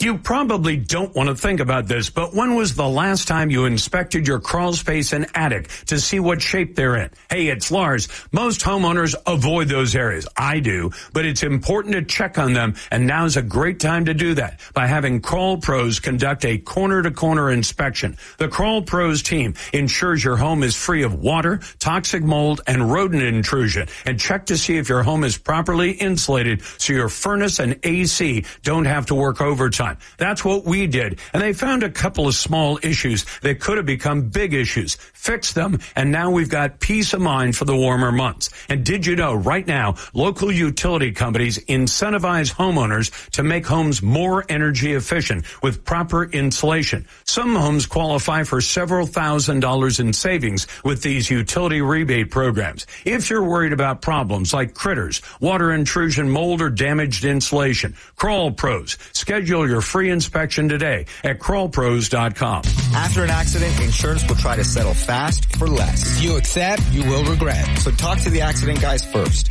You probably don't want to think about this, but when was the last time you inspected your crawl space and attic to see what shape they're in? Hey, it's Lars. Most homeowners avoid those areas. I do, but it's important to check on them, and now's a great time to do that by having Crawl Pros conduct a corner-to-corner inspection. The Crawl Pros team ensures your home is free of water, toxic mold, and rodent intrusion, and check to see if your home is properly insulated so your furnace and AC don't have to work overtime. That's what we did, and they found a couple of small issues that could have become big issues. Fixed them, and now we've got peace of mind for the warmer months. And did you know right now, local utility companies incentivize homeowners to make homes more energy efficient with proper insulation. Some homes qualify for several $1,000s in savings with these utility rebate programs. If you're worried about problems like critters, water intrusion, mold, or damaged insulation, Crawl Pros. Schedule your free inspection today at crawlpros.com. After an accident, insurance will try to settle fast for less. If you accept, you will regret. So talk to the accident guys first.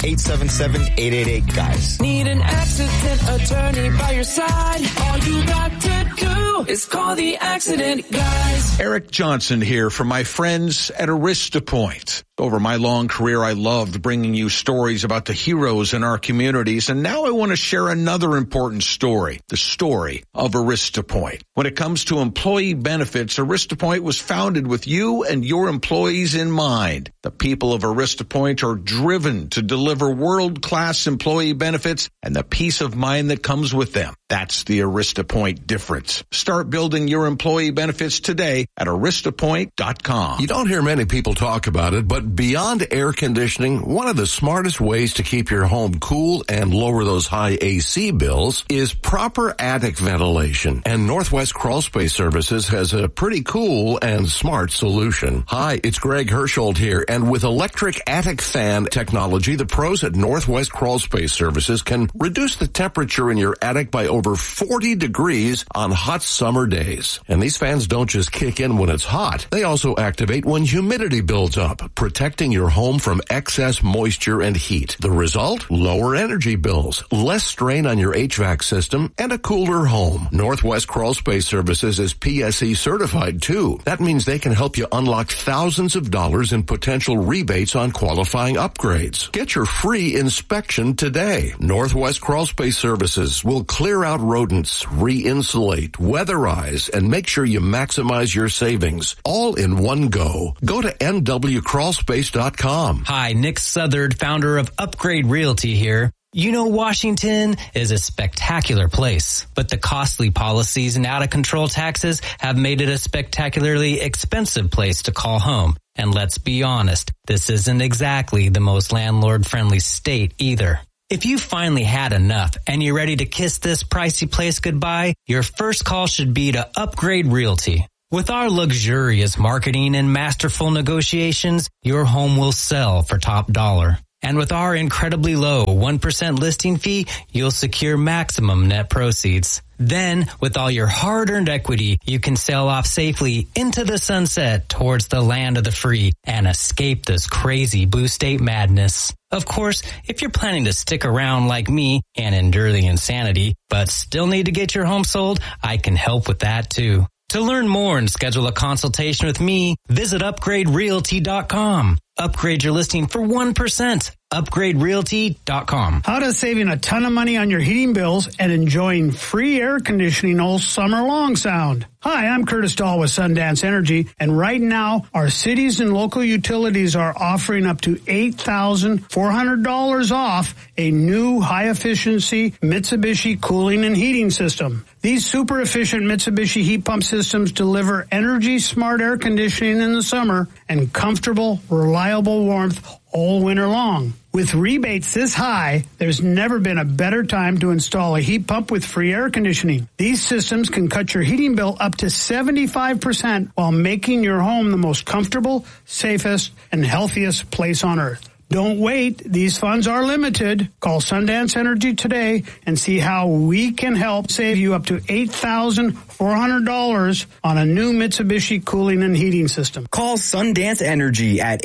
877-888-GUYS. Need an accident attorney by your side. All you got to do is call the accident guys. Eric Johnson here from my friends at Arista Point. Over my long career, I loved bringing you stories about the heroes in our communities, and now I want to share another important story, the story of Arista Point. When it comes to employee benefits, Arista Point was founded with you and your employees in mind. The people of Arista Point are driven to deliver world-class employee benefits and the peace of mind that comes with them. That's the Arista Point difference. Start building your employee benefits today at aristapoint.com. You don't hear many people talk about it, but beyond air conditioning, one of the smartest ways to keep your home cool and lower those high AC bills is proper attic ventilation. And Northwest Crawl Space Services has a pretty cool and smart solution. Hi, it's Greg Hersholt here, and with electric attic fan technology, the pros at Northwest Crawl Space Services can reduce the temperature in your attic by over 40 degrees on hot summer days. And these fans don't just kick in when it's hot. They also activate when humidity builds up, protecting your home from excess moisture and heat. The result? Lower energy bills, less strain on your HVAC system, and a cooler home. Northwest Crawl Space Services is PSE certified too. That means they can help you unlock thousands of dollars in potential rebates on qualifying upgrades. Get your free inspection today. Northwest Crawl Space Services will clear out rodents, re-insulate, weatherize, and make sure you maximize your savings all in one go. Go to nwcrawlspace.com. Hi, Nick Southard, founder of Upgrade Realty here. You know, Washington is a spectacular place, but the costly policies and out-of-control taxes have made it a spectacularly expensive place to call home. And let's be honest, this isn't exactly the most landlord-friendly state either. If you finally had enough and you're ready to kiss this pricey place goodbye, your first call should be to Upgrade Realty. With our luxurious marketing and masterful negotiations, your home will sell for top dollar. And with our incredibly low 1% listing fee, you'll secure maximum net proceeds. Then, with all your hard-earned equity, you can sail off safely into the sunset towards the land of the free and escape this crazy blue state madness. Of course, if you're planning to stick around like me and endure the insanity, but still need to get your home sold, I can help with that too. To learn more and schedule a consultation with me, visit upgraderealty.com. Upgrade your listing for 1%. UpgradeRealty.com. How does saving a ton of money on your heating bills and enjoying free air conditioning all summer long sound? Hi, I'm Curtis Dahl with Sundance Energy, and right now, our cities and local utilities are offering up to $8,400 off a new high-efficiency Mitsubishi cooling and heating system. These super-efficient Mitsubishi heat pump systems deliver energy-smart air conditioning in the summer and comfortable, reliable warmth all winter long. With rebates this high, there's never been a better time to install a heat pump with free air conditioning. These systems can cut your heating bill up to 75% while making your home the most comfortable, safest, and healthiest place on earth. Don't wait. These funds are limited. Call Sundance Energy today and see how we can help save you up to $8,400 on a new Mitsubishi cooling and heating system. Call Sundance Energy at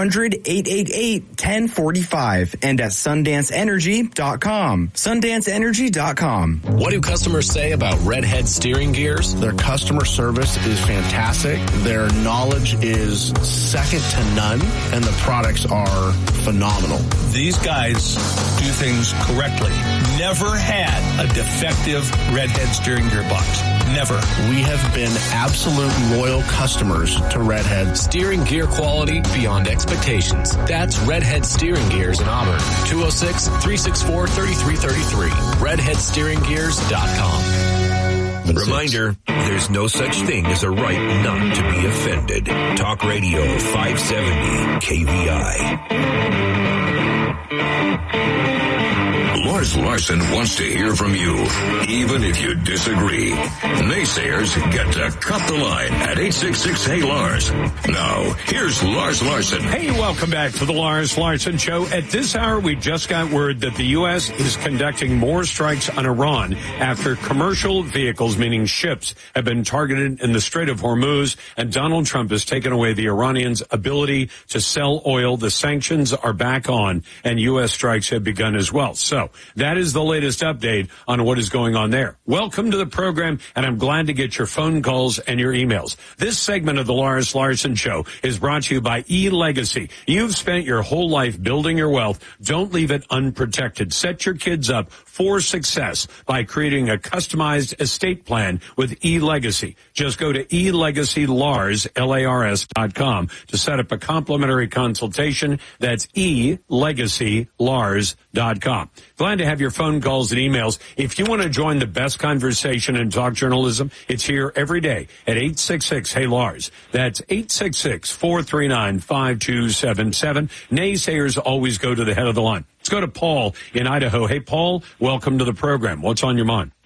800-888-1045 and at sundanceenergy.com. Sundanceenergy.com. What do customers say about Redhead steering gears? Their customer service is fantastic. Their knowledge is second to none, and the products are phenomenal. These guys do things correctly. Never had a defective Redhead steering gear box. Never. We have been absolute loyal customers to Redhead. Steering gear quality beyond expectations. That's Redhead Steering Gears in Auburn. 206-364-3333. RedheadSteeringGears.com. Reminder, there's no such thing as a right not to be offended. Talk Radio 570 KVI. Lars Larson wants to hear from you, even if you disagree. Naysayers get to cut the line at 866-HEY-LARS. Now, here's Lars Larson. Hey, welcome back to the Lars Larson Show. At this hour, we just got word that the U.S. is conducting more strikes on Iran after commercial vehicles, meaning ships, have been targeted in the Strait of Hormuz, and Donald Trump has taken away the Iranians' ability to sell oil. The sanctions are back on, and U.S. strikes have begun as well. So that is the latest update on what is going on there. Welcome to the program, and I'm glad to get your phone calls and your emails. This segment of the Lars Larson Show is brought to you by eLegacy. You've spent your whole life building your wealth. Don't leave it unprotected. Set your kids up for success by creating a customized estate plan with eLegacy. Just go to eLegacyLars.com to set up a complimentary consultation. That's eLegacyLars.com. Glad to have your phone calls and emails. If you want to join the best conversation in talk journalism, it's here every day at 866-HEY-LARS. That's 866-439-5277. Naysayers always go to the head of the line. Let's go to Paul in Idaho. Hey, Paul, welcome to the program. What's on your mind?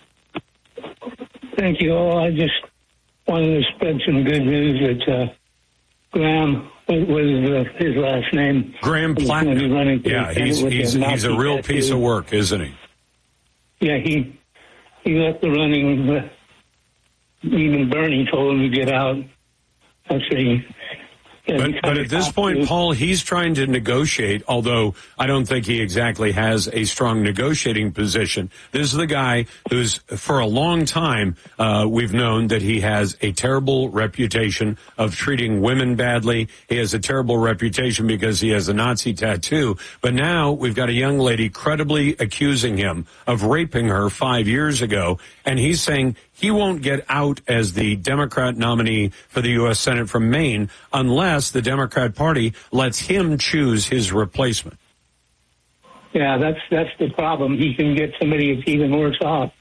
Thank you. I just wanted to spread some good news that Graham, what was his last name? Graham Plattner. Yeah, he's a real piece of work, isn't he? Yeah, he left the running. Even Bernie told him to get out. Actually. But at this point, Paul, he's trying to negotiate, although I don't think he exactly has a strong negotiating position. This is the guy who's, for a long time, we've known that he has a terrible reputation of treating women badly. He has a terrible reputation because he has a Nazi tattoo. But now we've got a young lady credibly accusing him of raping her 5 years ago, and he's saying he won't get out as the Democrat nominee for the U.S. Senate from Maine unless the Democrat Party lets him choose his replacement. Yeah, that's the problem. He can get somebody that's even worse off.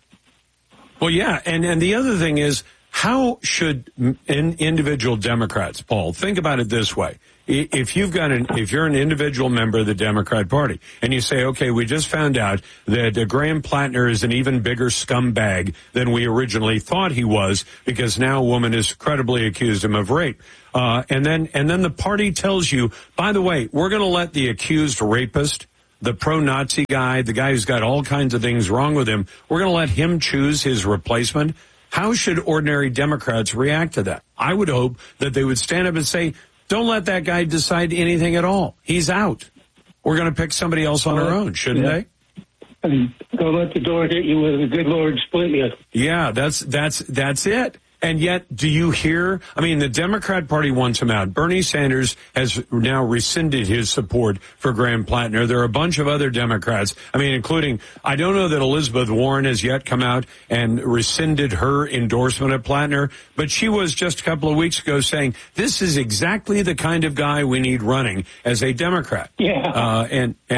Well, yeah, and the other thing is, how should individual Democrats, Paul, think about it this way. If you're an individual member of the Democrat Party and you say, okay, we just found out that Graham Plattner is an even bigger scumbag than we originally thought he was because now a woman has credibly accused him of rape. And then the party tells you, by the way, we're going to let the accused rapist, the pro-Nazi guy, the guy who's got all kinds of things wrong with him, we're going to let him choose his replacement. How should ordinary Democrats react to that? I would hope that they would stand up and say, don't let that guy decide anything at all. He's out. We're going to pick somebody else on our own, shouldn't they? And don't let the door hit you with the good Lord split you. Yeah, that's it. And yet, do you hear? I mean, the Democrat Party wants him out. Bernie Sanders has now rescinded his support for Graham Plattner. There are a bunch of other Democrats, I mean, including, I don't know that Elizabeth Warren has yet come out and rescinded her endorsement of Plattner, but she was just a couple of weeks ago saying, this is exactly the kind of guy we need running as a Democrat. Yeah.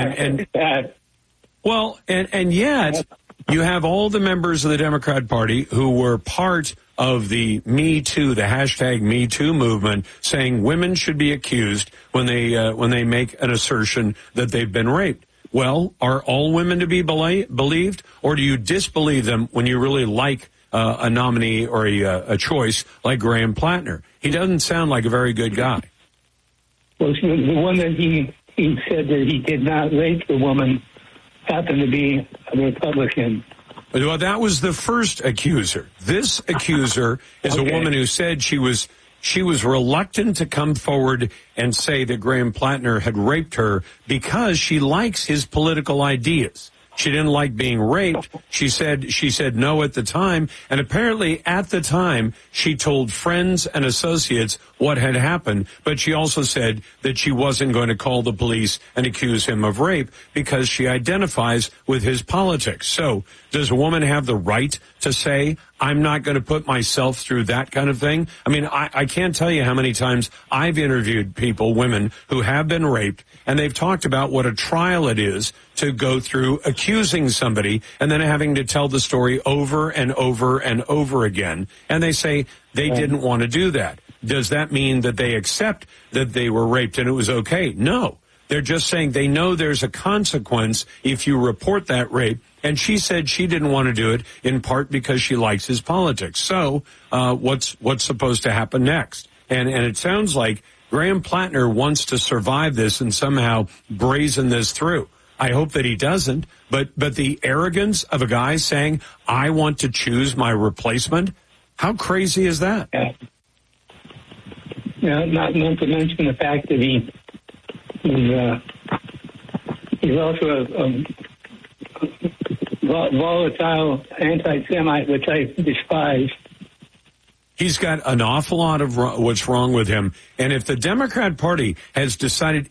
And yet, you have all the members of the Democrat Party who were part of the Me Too, the hashtag Me Too movement, saying women should be accused when they make an assertion that they've been raped. Well, are all women to be believed, or do you disbelieve them when you really like a nominee or a choice like Graham Plattner? He doesn't sound like a very good guy. Well, the one that he he said that he did not rape the woman, happened to be a Republican. Well, that was the first accuser. This accuser is a woman who said she was reluctant to come forward and say that Graham Plattner had raped her because she likes his political ideas. She didn't like being raped. She said no at the time. And apparently at the time, she told friends and associates what had happened. But she also said that she wasn't going to call the police and accuse him of rape because she identifies with his politics. So does a woman have the right to say, I'm not going to put myself through that kind of thing? I mean, I can't tell you how many times I've interviewed people, women, who have been raped, and they've talked about what a trial it is to go through accusing somebody and then having to tell the story over and over and over again. And they say they didn't want to do that. Does that mean that they accept that they were raped and it was okay? No. They're just saying they know there's a consequence if you report that rape. And she said she didn't want to do it in part because she likes his politics. So what's supposed to happen next? And it sounds like Graham Plattner wants to survive this and somehow brazen this through. I hope that he doesn't. But the arrogance of a guy saying, I want to choose my replacement, how crazy is that? Yeah, not to mention the fact that he's also a volatile anti-Semite, which I despise. He's got an awful lot of what's wrong with him. And if the Democrat Party has decided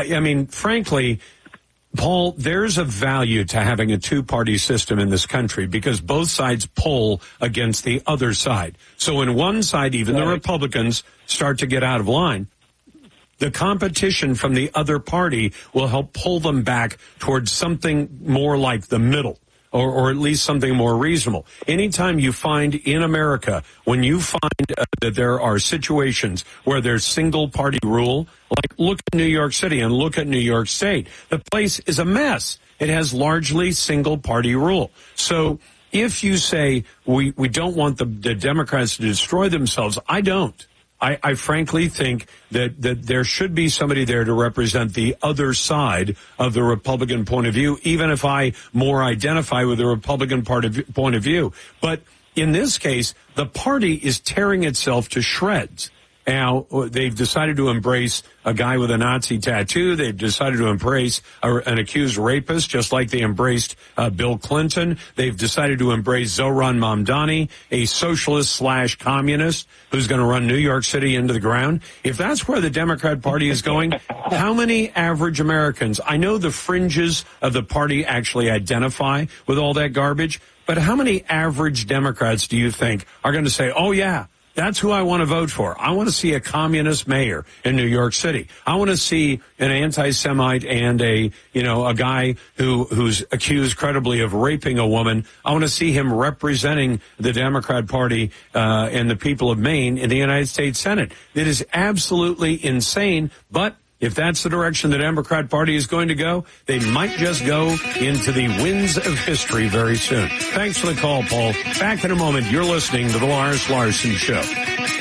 frankly, Paul, there's a value to having a two-party system in this country because both sides pull against the other side. So when one side, even the Republicans, start to get out of line, the competition from the other party will help pull them back towards something more like the middle. Or at least something more reasonable. Anytime you find in America, when you find that there are situations where there's single-party rule, like look at New York City and look at New York State, the place is a mess. It has largely single-party rule. So if you say we don't want the Democrats to destroy themselves, I don't. I frankly think that there should be somebody there to represent the other side of the Republican point of view, even if I more identify with the Republican point of view. But in this case, the party is tearing itself to shreds. Now, they've decided to embrace a guy with a Nazi tattoo. They've decided to embrace an accused rapist, just like they embraced Bill Clinton. They've decided to embrace Zohran Mamdani, a socialist/communist who's going to run New York City into the ground. If that's where the Democrat Party is going, how many average Americans, I know the fringes of the party actually identify with all that garbage, but how many average Democrats do you think are going to say, oh, yeah, that's who I want to vote for. I want to see a communist mayor in New York City. I want to see an anti-Semite and a guy who's accused credibly of raping a woman. I want to see him representing the Democrat Party and the people of Maine in the United States Senate. It is absolutely insane, but if that's the direction the Democrat Party is going to go, they might just go into the winds of history very soon. Thanks for the call, Paul. Back in a moment. You're listening to The Lars Larson Show.